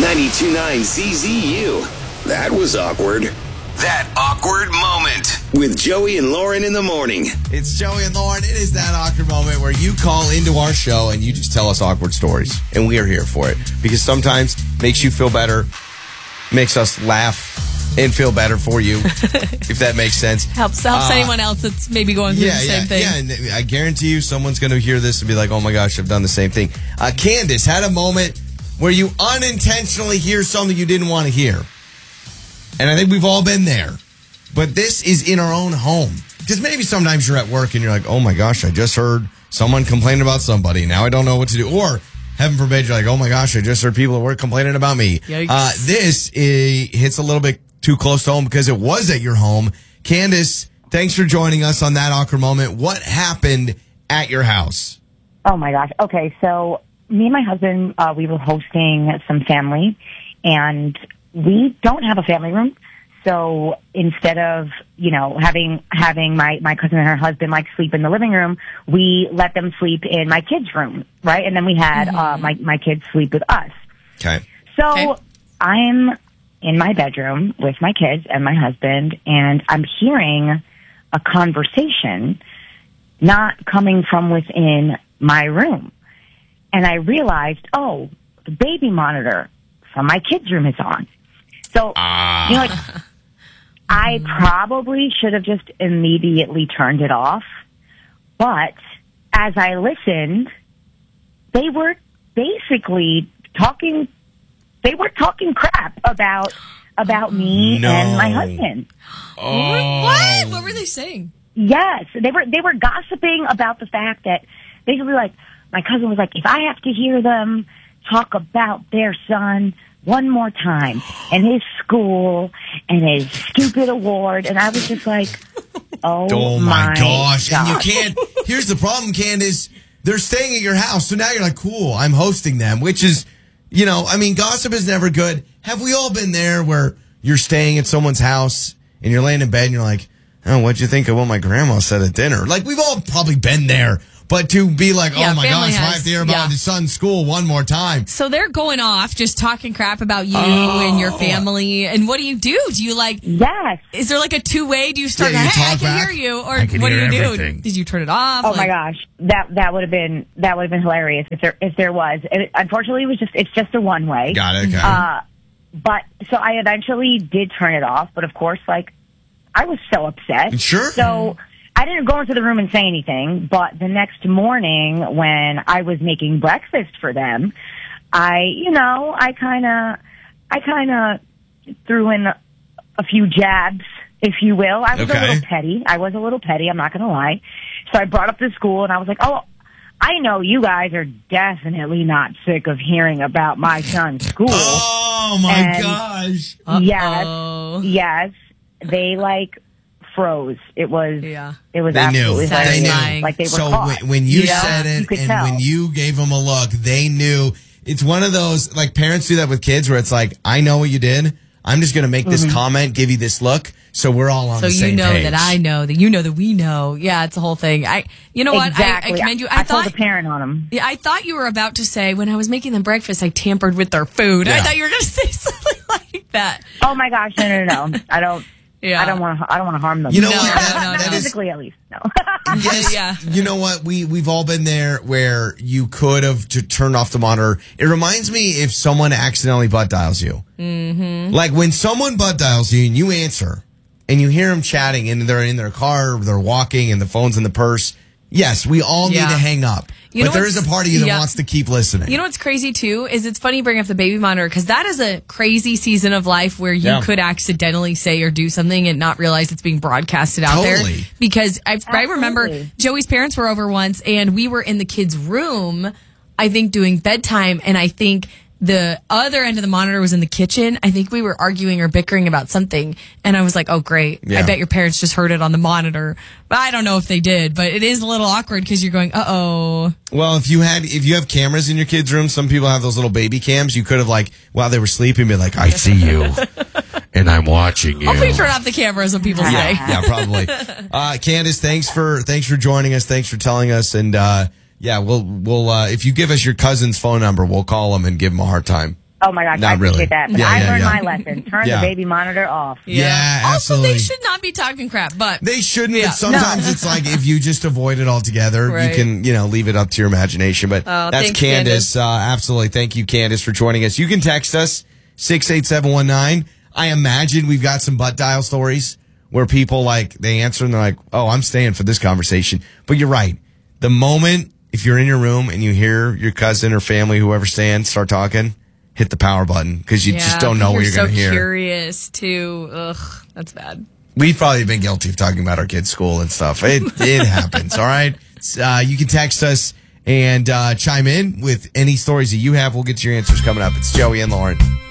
92.9 CZU. That was awkward. That awkward moment with Joey and Lauren in the morning. It's Joey and Lauren. It is that awkward moment where you call into our show and you just tell us awkward stories. And we are here for it. Because sometimes it makes you feel better, makes us laugh and feel better for you, if that makes sense. Helps anyone else that's maybe going through the same thing. Yeah, and I guarantee you someone's going to hear this and be like, oh my gosh, I've done the same thing. Candace had a moment where you unintentionally hear something you didn't want to hear. And I think we've all been there. But this is in our own home. Because maybe sometimes you're at work and you're like, oh my gosh, I just heard someone complain about somebody. Now I don't know what to do. Or, heaven forbid, you're like, oh my gosh, I just heard people at work complaining about me. This hits a little bit too close to home because it was at your home. Candace, thanks for joining us on that awkward moment. What happened at your house? Oh my gosh. Okay, so me and my husband, we were hosting some family, and we don't have a family room. So instead of, having my cousin and her husband sleep in the living room, we let them sleep in my kids' room, right? And then we had my kids sleep with us. Okay. So I'm in my bedroom with my kids and my husband, and I'm hearing a conversation not coming from within my room. And I realized, the baby monitor from my kids' room is on. So, I probably should have just immediately turned it off. But as I listened, they were basically talking crap about me and my husband. What? What were they saying? Yes, they were gossiping about the fact that basically, my cousin was like, if I have to hear them talk about their son one more time and his school and his stupid award, and I was just like, oh my gosh. And you can't. Here's the problem, Candace. They're staying at your house, so now you're like, cool, I'm hosting them, which is, gossip is never good. Have we all been there where you're staying at someone's house and you're laying in bed and you're like, oh, what'd you think of what my grandma said at dinner? We've all probably been there. But to be like, oh my gosh, I have to hear about his son's school one more time. So they're going off, just talking crap about you and your family. And what do? Do you Yes. Is there a two-way? Do you start going, hey, I can hear you? Or what do you do? Did you turn it off? Oh my gosh. That would have been hilarious if there was. Unfortunately, it's just a one-way. Got it. Okay. But so I eventually did turn it off. But of course, I was so upset. Sure. So I didn't go into the room and say anything, but the next morning when I was making breakfast for them, I kind of threw in a few jabs, if you will. I was a little petty. I'm not going to lie. So I brought up the school and I was like, oh, I know you guys are definitely not sick of hearing about my son's school. Oh my gosh. Yes. They froze. It was they absolutely knew. hilarious. They were caught. When you said it and when you gave them a look, they knew. It's one of those, parents do that with kids where it's I know what you did. I'm just going to make this comment, give you this look, so we're all on the same page. So you know that I know, that you know that we know. Yeah, it's a whole thing. You know what? I commend you. I told the parent on them. Yeah, I thought you were about to say, when I was making them breakfast, I tampered with their food. Yeah. I thought you were going to say something like that. Oh my gosh, no. I don't. Yeah. I don't want to harm them. You know what? Not physically, at least. No. Yes. Yeah. You know what? We've all been there where you could have turned off the monitor. It reminds me if someone accidentally butt dials you. Mm-hmm. When someone butt dials you and you answer and you hear them chatting and they're in their car, or they're walking and the phone's in the purse. Yes, we all need to hang up. But there is a part of you that wants to keep listening. You know what's crazy, too, is it's funny you bring up the baby monitor, because that is a crazy season of life where you could accidentally say or do something and not realize it's being broadcasted out there. Because I remember Joey's parents were over once, and we were in the kids' room, I think, doing bedtime, and I think the other end of the monitor was in the kitchen. I think we were arguing or bickering about something. And I was like, oh, great. Yeah. I bet your parents just heard it on the monitor. But I don't know if they did. But it is a little awkward because you're going, uh-oh. Well, if you have cameras in your kids' room, some people have those little baby cams. You could have, while they were sleeping, been like, I see you. And I'm watching you. Hopefully turn off the cameras when people say. Yeah, probably. Candace, thanks for joining us. Thanks for telling us. And, we'll if you give us your cousin's phone number, we'll call him and give him a hard time. Oh my gosh, Not I appreciate really. that. But I learned my lesson. Turn the baby monitor off. Yeah, also, absolutely. they should not be talking crap, but they shouldn't. But sometimes it's like if you just avoid it altogether, you can, leave it up to your imagination. But that's Candace. Absolutely. Thank you, Candace, for joining us. You can text us 68719. I imagine we've got some butt dial stories where people they answer and they're like, "Oh, I'm staying for this conversation." But you're right. The moment if you're in your room and you hear your cousin or family, whoever's staying, start talking, hit the power button because you just don't know what you're going to hear. You're so curious too. Ugh, that's bad. We've probably been guilty of talking about our kids' school and stuff. It happens. All right. You can text us and chime in with any stories that you have. We'll get to your answers coming up. It's Joey and Lauren.